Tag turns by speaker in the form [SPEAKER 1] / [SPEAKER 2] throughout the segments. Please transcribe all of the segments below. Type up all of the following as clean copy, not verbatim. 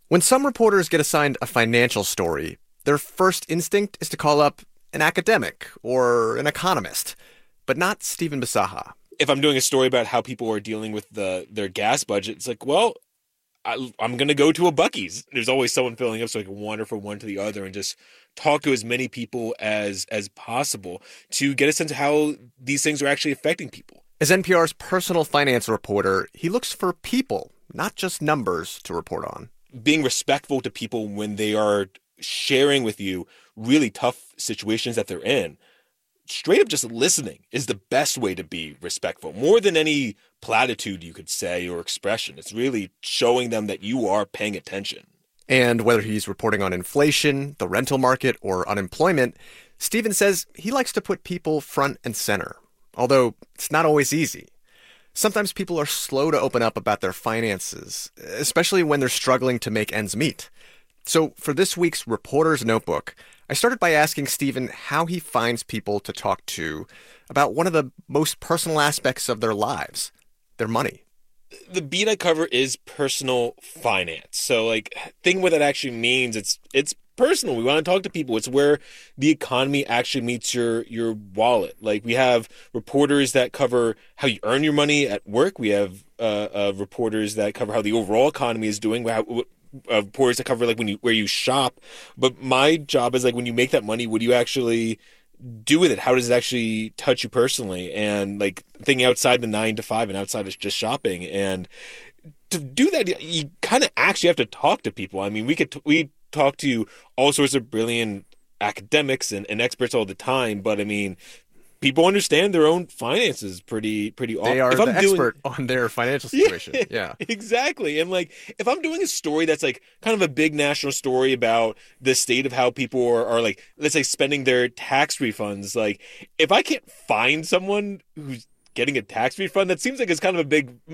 [SPEAKER 1] When some reporters get assigned a financial story, their first instinct is to call up an academic or an economist, but not Stephen Bisaha.
[SPEAKER 2] If I'm doing a story about how people are dealing with their gas budget, it's like, well, I'm going to go to a Buc-ee's. There's always someone filling up, so I can wander from one to the other and just talk to as many people as possible to get a sense of how these things are actually affecting people.
[SPEAKER 1] As NPR's personal finance reporter, he looks for people, not just numbers, to report on.
[SPEAKER 2] Being respectful to people when they are sharing with you really tough situations that they're in. Straight up just listening is the best way to be respectful. More than any platitude you could say or expression. It's really showing them that you are paying attention.
[SPEAKER 1] And whether he's reporting on inflation, the rental market, or unemployment, Stephen says he likes to put people front and center, although it's not always easy. Sometimes people are slow to open up about their finances, especially when they're struggling to make ends meet. So for this week's Reporter's Notebook, I started by asking Stephen how he finds people to talk to about one of the most personal aspects of their lives, their money.
[SPEAKER 2] The beat I cover is personal finance. So, think what that actually means. It's personal. We want to talk to people. It's where the economy actually meets your wallet. We have reporters that cover how you earn your money at work. We have reporters that cover how the overall economy is doing. Reporters that cover where you shop. But my job is when you make that money, what do you actually do with it? How does it actually touch you personally? And thinking outside the 9 to 5 and outside of just shopping. And to do that, you kind of actually have to talk to people. I mean, we talk to all sorts of brilliant academics and experts all the time, but I mean, people understand their own finances pretty often.
[SPEAKER 1] They are the expert on their financial situation. Yeah,
[SPEAKER 2] exactly. And if I'm doing a story that's kind of a big national story about the state of how people are let's say spending their tax refunds, if I can't find someone who's getting a tax refund, that seems like it's kind of a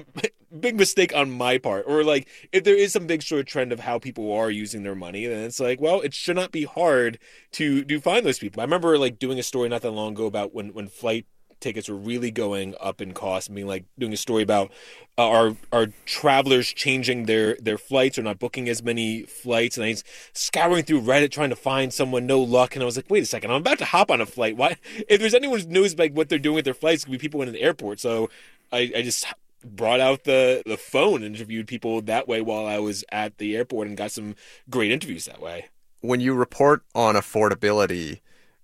[SPEAKER 2] big mistake on my part. Or if there is some big sort of trend of how people are using their money, then it's well, it should not be hard to find those people. I remember doing a story not that long ago about when flight tickets were really going up in cost, and being doing a story about our travelers changing their flights or not booking as many flights. And I was scouring through Reddit trying to find someone, no luck. And I was like, wait a second, I'm about to hop on a flight. Why? If there's anyone who knows what they're doing with their flights, it could be people in an airport. So I just brought out the phone and interviewed people that way while I was at the airport and got some great interviews that way.
[SPEAKER 1] When you report on affordability,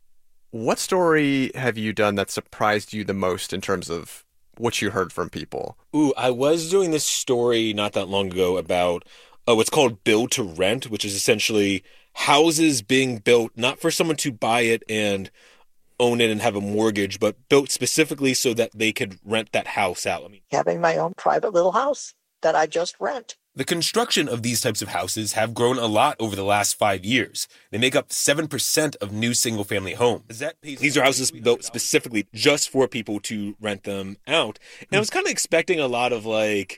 [SPEAKER 1] what story have you done that surprised you the most in terms of what you heard from people?
[SPEAKER 2] Ooh, I was doing this story not that long ago about what's called build to rent, which is essentially houses being built not for someone to buy it and own it and have a mortgage, but built specifically so that they could rent that house out.
[SPEAKER 3] Having my own private little house that I just rent.
[SPEAKER 2] The construction of these types of houses have grown a lot over the last 5 years. They make up 7% of new single-family homes. These are houses built specifically just for people to rent them out. And I was kind of expecting a lot of oh,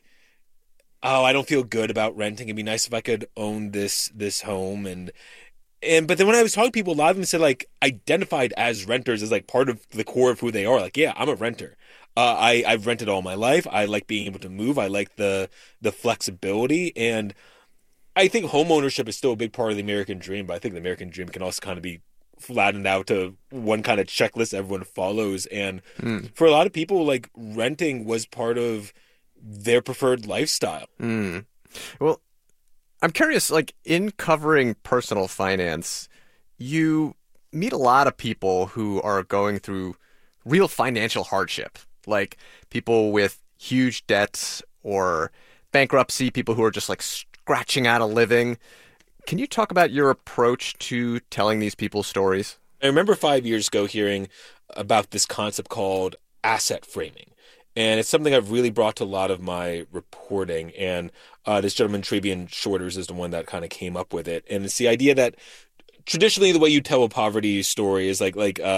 [SPEAKER 2] I don't feel good about renting. It'd be nice if I could own this home. But then when I was talking to people, a lot of them said identified as renters as part of the core of who they are. Yeah, I'm a renter. I've rented all my life. I like being able to move. I like the flexibility. And I think home ownership is still a big part of the American dream, but I think the American dream can also kind of be flattened out to one kind of checklist everyone follows. And for a lot of people, renting was part of their preferred lifestyle.
[SPEAKER 1] Well, I'm curious, in covering personal finance, you meet a lot of people who are going through real financial hardship. People with huge debts or bankruptcy, people who are just scratching out a living. Can you talk about your approach to telling these people's stories?
[SPEAKER 2] I remember 5 years ago hearing about this concept called asset framing. And it's something I've really brought to a lot of my reporting. And this gentleman, Travian Shorters, is the one that kind of came up with it. And it's the idea that traditionally the way you tell a poverty story is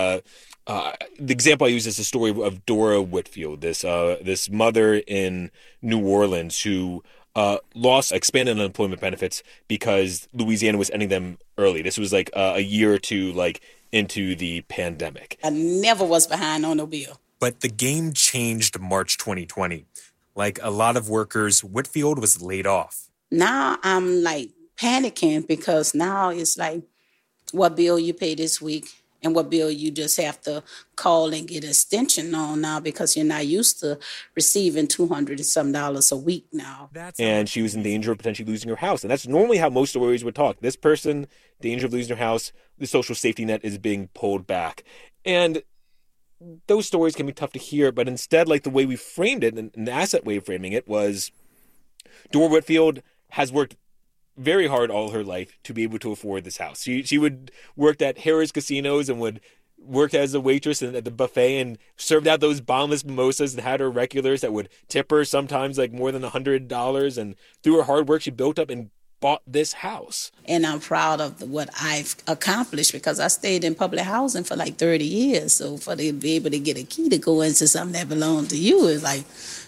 [SPEAKER 2] the example I use is the story of Dora Whitfield, this mother in New Orleans who lost expanded unemployment benefits because Louisiana was ending them early. This was a year or two into the pandemic.
[SPEAKER 4] I never was behind on no bill.
[SPEAKER 2] But the game changed March 2020. Like a lot of workers, Whitfield was laid off.
[SPEAKER 4] Now I'm panicking because now it's like what bill you pay this week and what bill you just have to call and get extension on now because you're not used to receiving $200 and some a week now.
[SPEAKER 2] And she was in danger of potentially losing her house. And that's normally how most stories would talk. This person, danger of losing her house, the social safety net is being pulled back. And those stories can be tough to hear, but instead, like the way we framed it, and the asset way of framing it was, Dora Whitfield has worked very hard all her life to be able to afford this house. She would work at Harrah's casinos and would work as a waitress at the buffet and served out those bottomless mimosas and had her regulars that would tip her sometimes like more than $100. And through her hard work, she built up and bought this house.
[SPEAKER 4] And I'm proud of what I've accomplished because I stayed in public housing for like 30 years. So for to be able to get a key to go into something that belonged to you is like,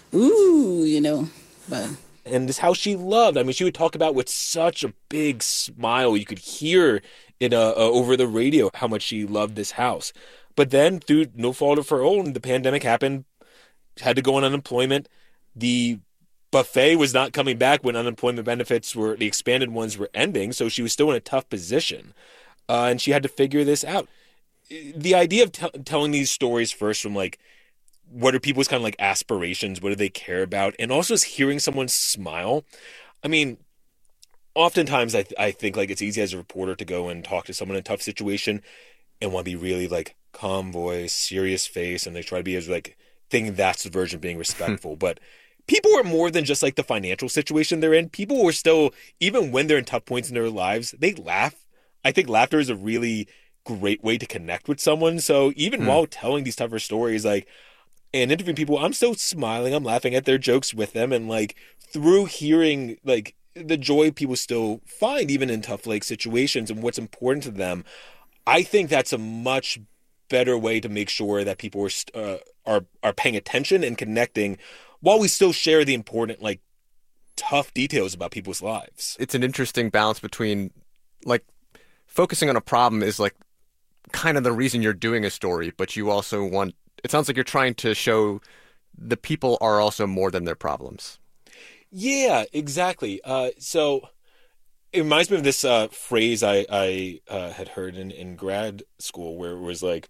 [SPEAKER 4] ooh, but...
[SPEAKER 2] And this house she loved. I mean, she would talk about with such a big smile. You could hear it over the radio how much she loved this house. But then, through no fault of her own, the pandemic happened, had to go on unemployment. The buffet was not coming back when unemployment benefits the expanded ones were ending. So she was still in a tough position. And she had to figure this out. The idea of telling these stories first from like, what are people's kind of like aspirations? What do they care about? And also just hearing someone smile. I mean, oftentimes I think like it's easy as a reporter to go and talk to someone in a tough situation and want to be really like calm voice, serious face. And they try to be as like thinking that's the version of being respectful. But people are more than just like the financial situation they're in. People are still, even when they're in tough points in their lives, they laugh. I think laughter is a really great way to connect with someone. So even while telling these tougher stories, like, and interviewing people, I'm still smiling, I'm laughing at their jokes with them, and like through hearing like the joy people still find even in tough like situations and what's important to them, I think that's a much better way to make sure that people are paying attention and connecting while we still share the important like tough details about people's lives.
[SPEAKER 1] It's an interesting balance between like focusing on a problem is like kind of the reason you're doing a story, but you also want, it sounds like you're trying to show the people are also more than their problems.
[SPEAKER 2] Yeah, exactly. So it reminds me of this phrase I had heard in grad school where it was like,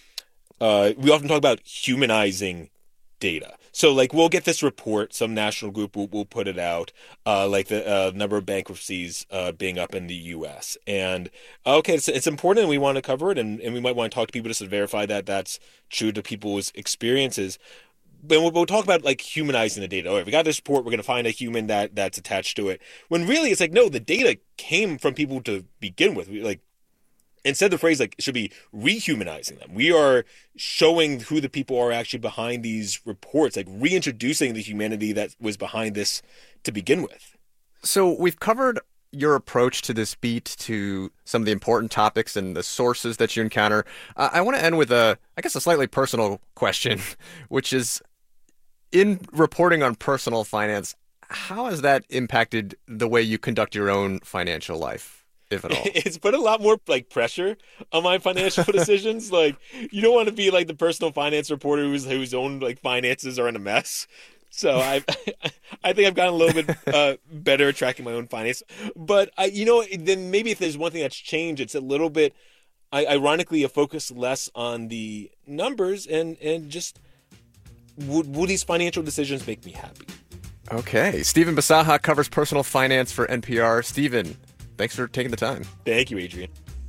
[SPEAKER 2] we often talk about humanizing data. So like we'll get this report, some national group will put it out, like the number of bankruptcies being up in the U.S. And okay, it's important and we want to cover it and we might want to talk to people just to verify that that's true to people's experiences. But we'll talk about like humanizing the data. All right, we got this report, we're going to find a human that's attached to it. When really it's like, no, the data came from people to begin with. Instead, the phrase like should be rehumanizing them. We are showing who the people are actually behind these reports, like reintroducing the humanity that was behind this to begin with.
[SPEAKER 1] So we've covered your approach to this beat, to some of the important topics and the sources that you encounter. I want to end with a slightly personal question, which is, in reporting on personal finance, how has that impacted the way you conduct your own financial life, if at all?
[SPEAKER 2] It's put a lot more like pressure on my financial decisions. Like, you don't want to be like the personal finance reporter whose own like finances are in a mess. So I think I've gotten a little bit better at tracking my own finance. But then maybe if there's one thing that's changed, it's a little bit, ironically, a focus less on the numbers and just would these financial decisions make me happy?
[SPEAKER 1] Okay. Stephen Bisaha covers personal finance for NPR. Stephen, thanks for taking the time.
[SPEAKER 2] Thank you, Adrian.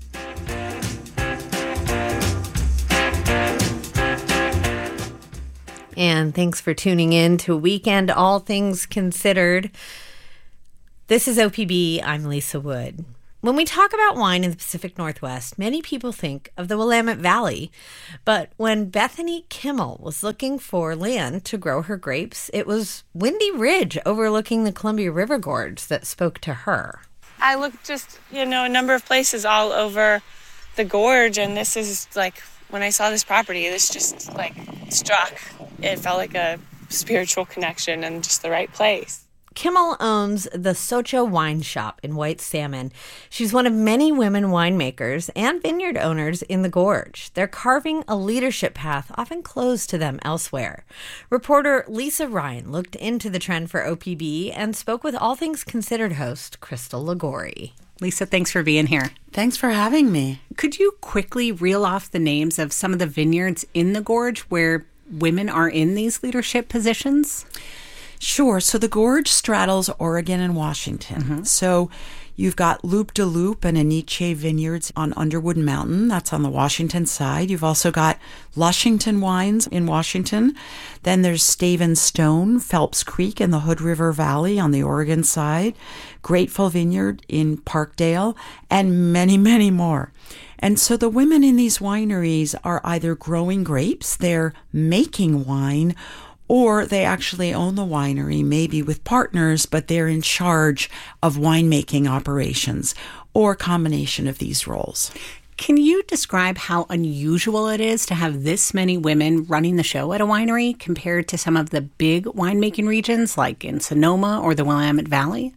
[SPEAKER 5] And thanks for tuning in to Weekend All Things Considered. This is OPB. I'm Lisa Wood. When we talk about wine in the Pacific Northwest, many people think of the Willamette Valley. But when Bethany Kimmel was looking for land to grow her grapes, it was Windy Ridge overlooking the Columbia River Gorge that spoke to her.
[SPEAKER 6] I looked just, a number of places all over the gorge, and this is like, when I saw this property, this just like struck. It felt like a spiritual connection and just the right place.
[SPEAKER 5] Kimmel owns the Socho Wine Shop in White Salmon. She's one of many women winemakers and vineyard owners in the Gorge. They're carving a leadership path often closed to them elsewhere. Reporter Lisa Ryan looked into the trend for OPB and spoke with All Things Considered host Crystal Ligori.
[SPEAKER 7] Lisa, thanks for being here.
[SPEAKER 8] Thanks for having me.
[SPEAKER 7] Could you quickly reel off the names of some of the vineyards in the Gorge where women are in these leadership positions?
[SPEAKER 8] Sure. So the Gorge straddles Oregon and Washington. Mm-hmm. So you've got Loup de Loup and Aniche Vineyards on Underwood Mountain. That's on the Washington side. You've also got Lushington Wines in Washington. Then there's Stave & Stone, Phelps Creek in the Hood River Valley on the Oregon side, Grateful Vineyard in Parkdale, and many, many more. And so the women in these wineries are either growing grapes, they're making wine, or they actually own the winery, maybe with partners, but they're in charge of winemaking operations, or a combination of these roles.
[SPEAKER 7] Can you describe how unusual it is to have this many women running the show at a winery compared to some of the big winemaking regions like in Sonoma or the Willamette Valley?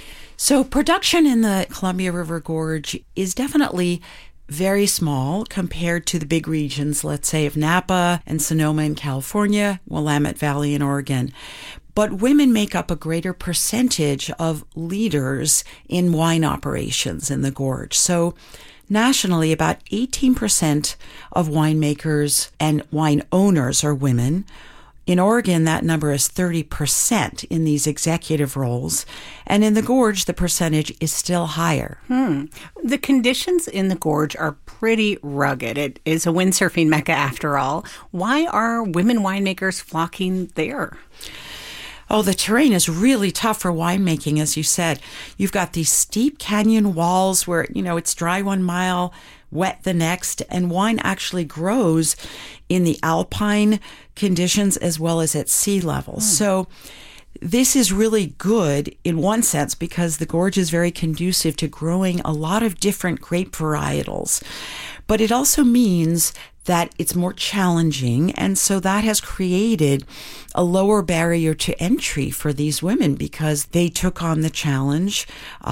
[SPEAKER 8] So production in the Columbia River Gorge is definitely very small compared to the big regions, let's say, of Napa and Sonoma in California, Willamette Valley in Oregon. But women make up a greater percentage of leaders in wine operations in the Gorge. So nationally, about 18% of winemakers and wine owners are women. In Oregon, that number is 30% in these executive roles. And in the Gorge, the percentage is still higher.
[SPEAKER 7] The conditions in the Gorge are pretty rugged. It is a windsurfing mecca after all. Why are women winemakers flocking there?
[SPEAKER 8] Oh, the terrain is really tough for winemaking, as you said. You've got these steep canyon walls where, it's dry 1 mile, wet the next, and wine actually grows in the alpine conditions as well as at sea level. So this is really good in one sense because the Gorge is very conducive to growing a lot of different grape varietals. But it also means that it's more challenging, and so that has created a lower barrier to entry for these women because they took on the challenge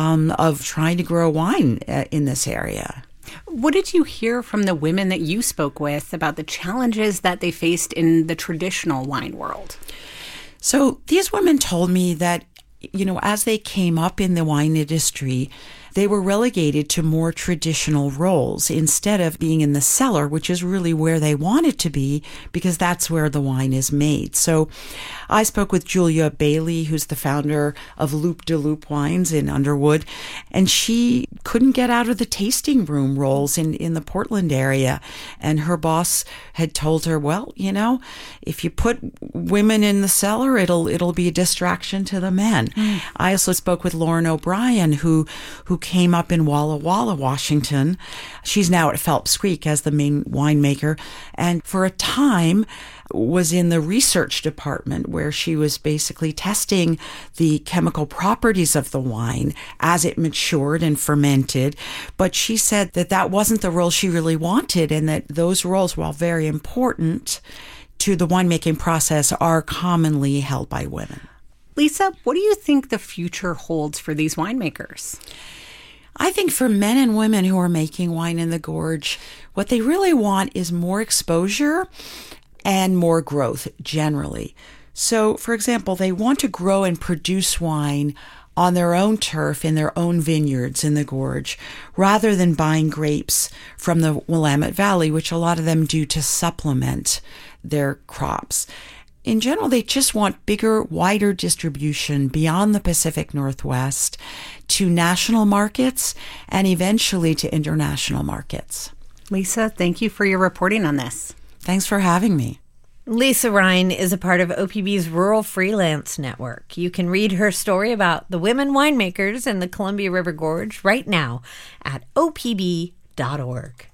[SPEAKER 8] of trying to grow wine in this area.
[SPEAKER 7] What did you hear from the women that you spoke with about the challenges that they faced in the traditional wine world?
[SPEAKER 8] So these women told me that, as they came up in the wine industry, they were relegated to more traditional roles instead of being in the cellar, which is really where they wanted to be because that's where the wine is made. So I spoke with Julia Bailey, who's the founder of Loup de Loup Wines in Underwood, and she couldn't get out of the tasting room roles in the Portland area. And her boss had told her, well, if you put women in the cellar, it'll be a distraction to the men. I also spoke with Lauren O'Brien, who came up in Walla Walla, Washington. She's now at Phelps Creek as the main winemaker, and for a time was in the research department where she was basically testing the chemical properties of the wine as it matured and fermented. But she said that wasn't the role she really wanted, and that those roles, while very important to the winemaking process, are commonly held by women.
[SPEAKER 7] Lisa, what do you think the future holds for these winemakers?
[SPEAKER 8] I think for men and women who are making wine in the Gorge, what they really want is more exposure and more growth generally. So, for example, they want to grow and produce wine on their own turf in their own vineyards in the Gorge, rather than buying grapes from the Willamette Valley, which a lot of them do to supplement their crops. In general, they just want bigger, wider distribution beyond the Pacific Northwest to national markets and eventually to international markets.
[SPEAKER 7] Lisa, thank you for your reporting on this.
[SPEAKER 8] Thanks for having me.
[SPEAKER 5] Lisa Ryan is a part of OPB's Rural Freelance Network. You can read her story about the women winemakers in the Columbia River Gorge right now at opb.org.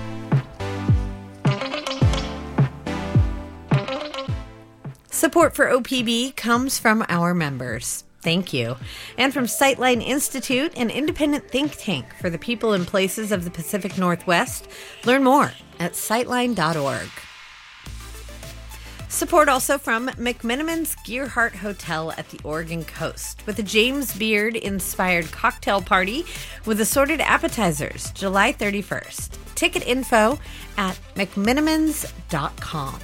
[SPEAKER 5] Support for OPB comes from our members. Thank you. And from Sightline Institute, an independent think tank for the people and places of the Pacific Northwest. Learn more at sightline.org. Support also from McMenamin's Gearhart Hotel at the Oregon coast with a James Beard-inspired cocktail party with assorted appetizers, July 31st. Ticket info at mcmenamins.com.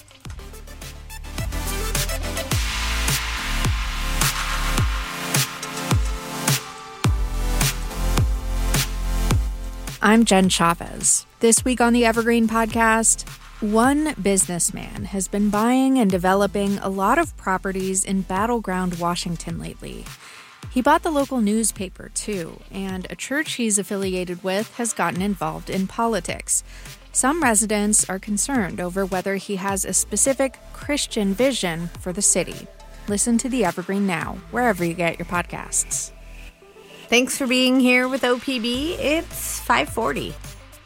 [SPEAKER 9] I'm Jen Chavez. This week on the Evergreen Podcast, one businessman has been buying and developing a lot of properties in battleground Washington lately. He bought the local newspaper, too, and a church he's affiliated with has gotten involved in politics. Some residents are concerned over whether he has a specific Christian vision for the city. Listen to the Evergreen now, wherever you get your podcasts.
[SPEAKER 5] Thanks for being here with OPB. It's 5:40.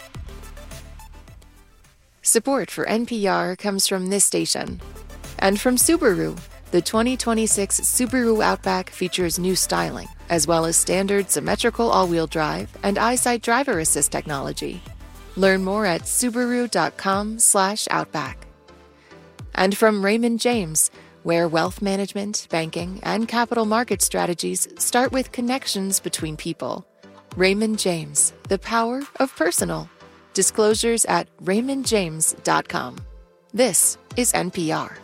[SPEAKER 10] Support for NPR comes from this station. And from Subaru. The 2026 Subaru Outback features new styling, as well as standard symmetrical all-wheel drive and EyeSight driver assist technology. Learn more at Subaru.com/Outback. And from Raymond James, where wealth management, banking, and capital market strategies start with connections between people. Raymond James, the power of personal. Disclosures at raymondjames.com. This is NPR.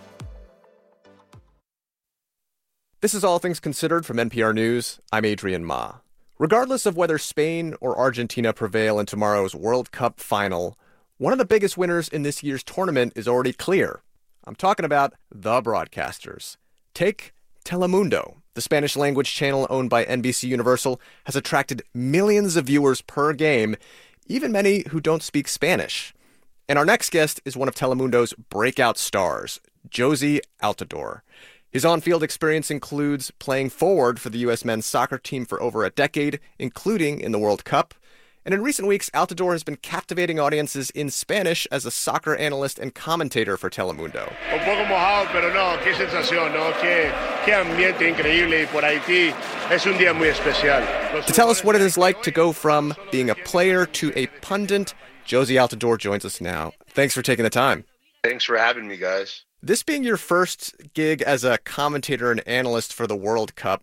[SPEAKER 1] This is All Things Considered from NPR News. I'm Adrian Ma. Regardless of whether Spain or Argentina prevail in tomorrow's World Cup final, one of the biggest winners in this year's tournament is already clear. I'm talking about the broadcasters. Take Telemundo. The Spanish-language channel owned by NBC Universal has attracted millions of viewers per game, even many who don't speak Spanish. And our next guest is one of Telemundo's breakout stars, Jozy Altidore. His on-field experience includes playing forward for the U.S. men's soccer team for over a decade, including in the World Cup. And in recent weeks, Altidore has been captivating audiences in Spanish as a soccer analyst and commentator for Telemundo.
[SPEAKER 11] Un poco mojado, pero no, qué sensación, ¿no? Qué ambiente increíble y por Haití es un día muy especial.
[SPEAKER 1] To tell us what it is like to go from being a player to a pundit, Jozy Altidore joins us now. Thanks for taking the time.
[SPEAKER 11] Thanks for having me, guys.
[SPEAKER 1] This being your first gig as a commentator and analyst for the World Cup,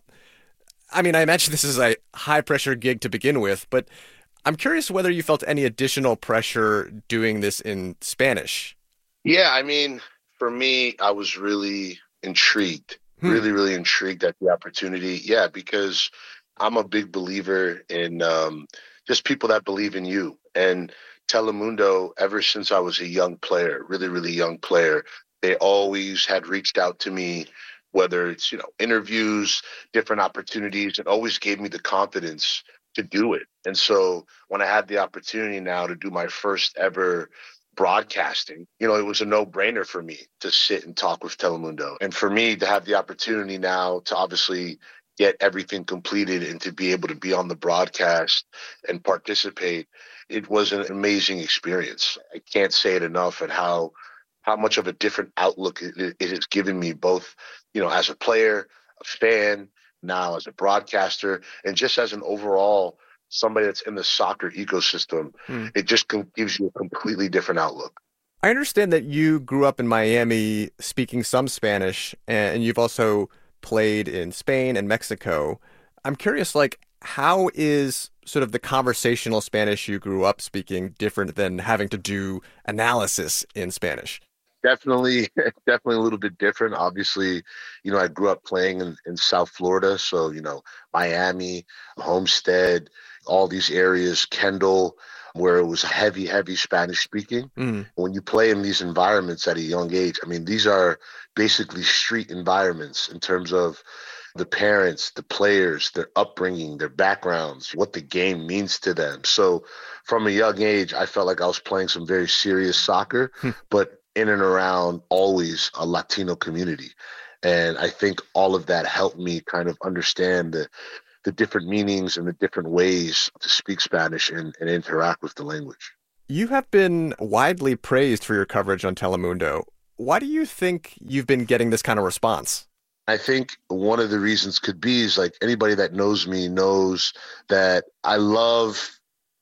[SPEAKER 1] I mean, I imagine this is a high-pressure gig to begin with, but I'm curious whether you felt any additional pressure doing this in Spanish.
[SPEAKER 11] Yeah, I mean, for me, I was really intrigued, really intrigued at the opportunity. Yeah, because I'm a big believer in just people that believe in you. And Telemundo, ever since I was a young player, really young player, they always had reached out to me, whether it's, interviews, different opportunities, and always gave me the confidence to do it. And so when I had the opportunity now to do my first ever broadcasting, it was a no-brainer for me to sit and talk with Telemundo. And for me to have the opportunity now to obviously get everything completed and to be able to be on the broadcast and participate, it was an amazing experience. I can't say it enough, and how much of a different outlook it has given me, both, as a player, a fan, now as a broadcaster, and just as an overall somebody that's in the soccer ecosystem. It just gives you a completely different outlook.
[SPEAKER 1] I understand that you grew up in Miami speaking some Spanish, and you've also played in Spain and Mexico. I'm curious, how is sort of the conversational Spanish you grew up speaking different than having to do analysis in Spanish?
[SPEAKER 11] Definitely a little bit different. Obviously, I grew up playing in South Florida. So, Miami, Homestead, all these areas, Kendall, where it was heavy Spanish speaking. When you play in these environments at a young age, I mean, these are basically street environments in terms of the parents, the players, their upbringing, their backgrounds, what the game means to them. So from a young age, I felt like I was playing some very serious soccer, but in and around always a Latino community. And I think all of that helped me kind of understand the different meanings and the different ways to speak Spanish and interact with the language.
[SPEAKER 1] You have been widely praised for your coverage on Telemundo. Why do you think you've been getting this kind of response?
[SPEAKER 11] I think one of the reasons could be is anybody that knows me knows that I love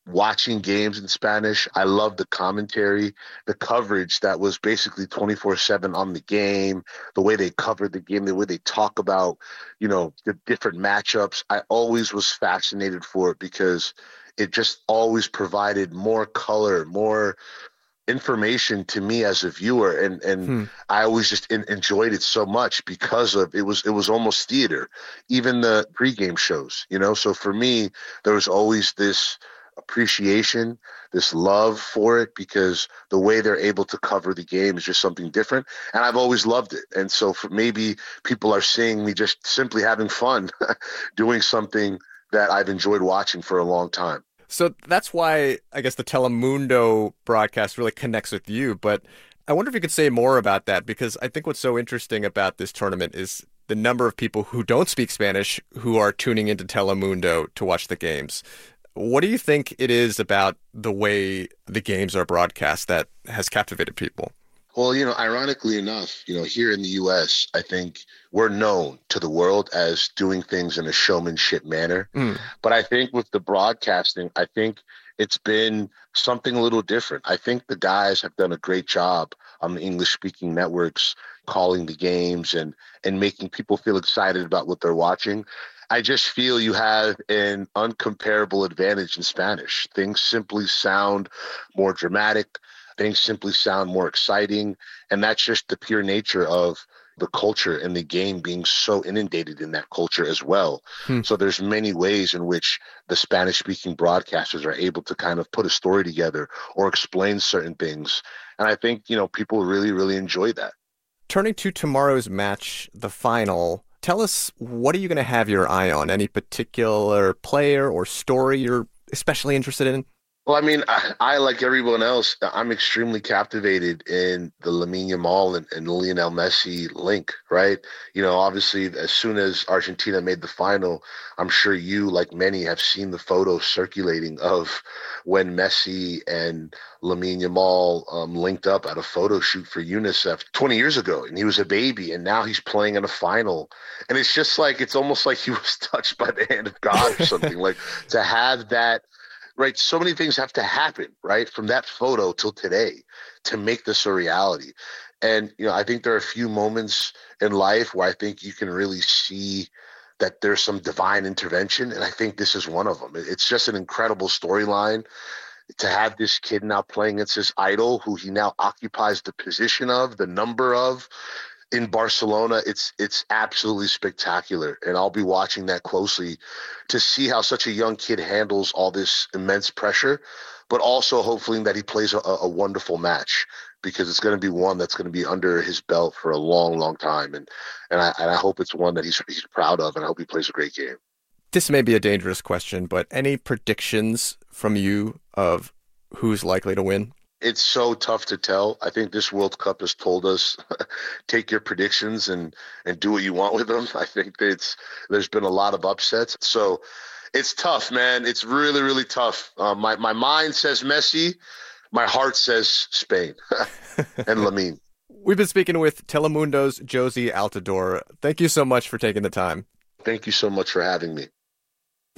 [SPEAKER 11] watching games in Spanish. I love the commentary, the coverage that was basically 24/7 on the game, the way they covered the game, the way they talk about, the different matchups. I always was fascinated for it because it just always provided more color, more information to me as a viewer, and I always just enjoyed it so much because of it was almost theater, even the pregame shows, so for me there was always this appreciation, this love for it, because the way they're able to cover the game is just something different, and I've always loved it. And so maybe people are seeing me just simply having fun doing something that I've enjoyed watching for a long time.
[SPEAKER 1] So that's why I guess the Telemundo broadcast really connects with you. But I wonder if you could say more about that, because I think what's so interesting about this tournament is the number of people who don't speak Spanish who are tuning into Telemundo to watch the games. What do you think it is about the way the games are broadcast that has captivated people?
[SPEAKER 11] Well, ironically enough, here in the U.S., I think we're known to the world as doing things in a showmanship manner. But I think with the broadcasting, I think it's been something a little different. I think the guys have done a great job on the English-speaking networks calling the games and making people feel excited about what they're watching. I just feel you have an uncomparable advantage in Spanish. Things simply sound more dramatic. Things simply sound more exciting. And that's just the pure nature of the culture and the game being so inundated in that culture as well. So there's many ways in which the Spanish-speaking broadcasters are able to kind of put a story together or explain certain things. And I think, people really, really enjoy that.
[SPEAKER 1] Turning to tomorrow's match, the final, tell us, what are you going to have your eye on? Any particular player or story you're especially interested in?
[SPEAKER 11] Well, I mean, I like everyone else, I'm extremely captivated in the Lamine Yamal and Lionel Messi link, right? Obviously, as soon as Argentina made the final, I'm sure you, like many, have seen the photos circulating of when Messi and Lamine Yamal linked up at a photo shoot for UNICEF 20 years ago, and he was a baby, and now he's playing in a final. And it's just like, it's almost like he was touched by the hand of God or something, like to have that. Right, so many things have to happen, right, from that photo till today to make this a reality. And, I think there are a few moments in life where I think you can really see that there's some divine intervention, and I think this is one of them. It's just an incredible storyline to have this kid now playing against his idol, who he now occupies the position of, the number of, in Barcelona. It's absolutely spectacular, and I'll be watching that closely to see how such a young kid handles all this immense pressure, but also hopefully that he plays a wonderful match, because it's going to be one that's going to be under his belt for a long, long time, and I hope it's one that he's proud of, and I hope he plays a great game.
[SPEAKER 1] This may be a dangerous question, but any predictions from you of who's likely to win?
[SPEAKER 11] It's so tough to tell. I think this World Cup has told us, take your predictions and do what you want with them. I think there's been a lot of upsets. So it's tough, man. It's really, really tough. My mind says Messi. My heart says Spain and Lamine.
[SPEAKER 1] We've been speaking with Telemundo's Jozy Altidore. Thank you so much for taking the time.
[SPEAKER 11] Thank you so much for having me.